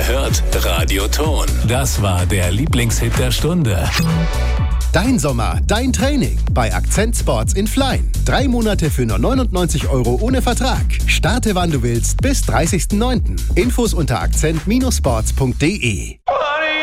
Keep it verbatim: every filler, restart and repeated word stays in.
Ihr hört Radio Ton. Das war der Lieblingshit der Stunde. Dein Sommer, dein Training bei Akzent Sports in Flein. Drei Monate für nur neunundneunzig Euro ohne Vertrag. Starte wann du willst bis dreißigsten neunten Infos unter akzent Sports punkt de.